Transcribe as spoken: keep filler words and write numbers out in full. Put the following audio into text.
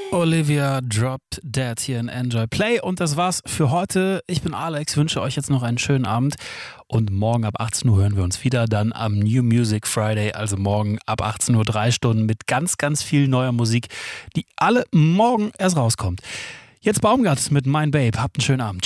Olivia Dropped Dead hier in Enjoy Play und das war's für heute. Ich bin Alex, wünsche euch jetzt noch einen schönen Abend und morgen ab achtzehn Uhr hören wir uns wieder, dann am New Music Friday, also morgen ab achtzehn Uhr drei Stunden mit ganz, ganz viel neuer Musik, die alle morgen erst rauskommt. Jetzt Baumgart mit Mein Babe, habt einen schönen Abend.